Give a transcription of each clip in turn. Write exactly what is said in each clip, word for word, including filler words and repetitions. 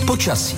Počasí.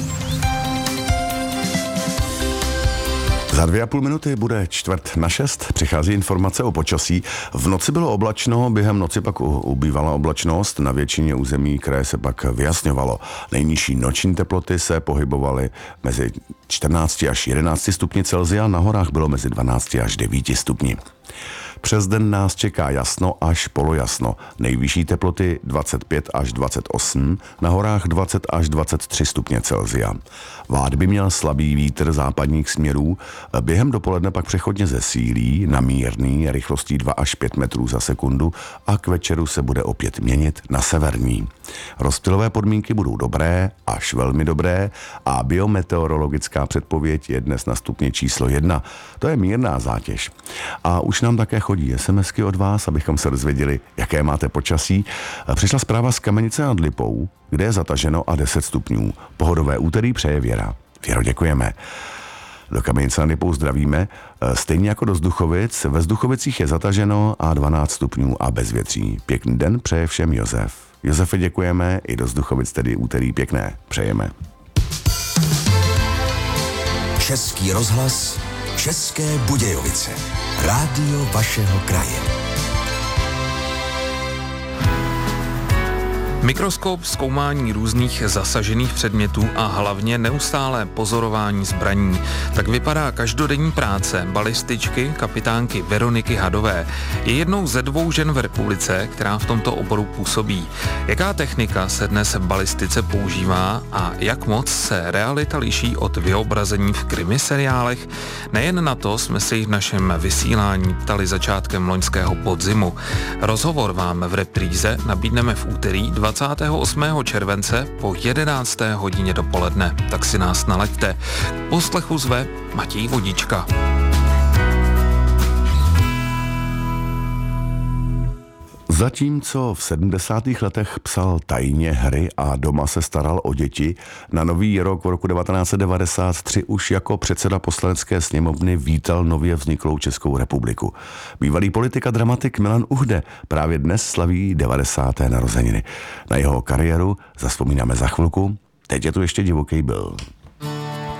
Za dvě a půl minuty bude čtvrt na šest, přichází informace o počasí. V noci bylo oblačno, během noci pak ubývala oblačnost, na většině území kraje se pak vyjasňovalo. Nejnižší noční teploty se pohybovaly mezi čtrnácti až jedenácti stupni Celsia, na horách bylo mezi dvanácti až devíti stupni. Přes den nás čeká jasno až polojasno. Nejvyšší teploty dvacet pět až dvacet osm, na horách dvacet až dvacet tři stupně Celsia. Vád by měl slabý vítr západních směrů, během dopoledne pak přechodně zesílí na mírný rychlostí dva až pět metrů za sekundu a k večeru se bude opět měnit na severní. Rozptylové podmínky budou dobré až velmi dobré a biometeorologická předpověď je dnes na stupni číslo jedna. To je mírná zátěž. A už nám také chodí SMSky od vás, abychom se dozvěděli, jaké máte počasí. Přišla zpráva z Kamenice nad Lipou, kde je zataženo a deset stupňů. Pohodové úterý přeje Věra. Věro, děkujeme. Do Kamenice nad Lipou zdravíme. Stejně jako do Zduchovic, ve Zduchovicích je zataženo a dvanáct stupňů a bezvětří. Pěkný den přeje všem Josef. Josefe, děkujeme, i do Zduchovic tedy úterý pěkné přejeme. Český rozhlas, České Budějovice. Rádio vašeho kraje. Mikroskop, zkoumání různých zasažených předmětů a hlavně neustálé pozorování zbraní. Tak vypadá každodenní práce balističky kapitánky Veroniky Hadové. Je jednou ze dvou žen v republice, která v tomto oboru působí. Jaká technika se dnes v balistice používá a jak moc se realita liší od vyobrazení v krimi seriálech? Nejen na to jsme se jich v našem vysílání ptali začátkem loňského podzimu. Rozhovor vám v repríze nabídneme v úterý dvacátého osmého července po jedenácté hodině dopoledne. Tak si nás nalaďte. K poslechu zve Matěj Vodička. Zatímco v sedmdesátých letech psal tajně hry a doma se staral o děti, na nový rok v roku devatenáct set devadesát tři už jako předseda poslanecké sněmovny vítal nově vzniklou Českou republiku. Bývalý politik a dramatik Milan Uhde právě dnes slaví devadesáté narozeniny. Na jeho kariéru zavzpomínáme za chvilku, teď je tu ještě Divoký Bill.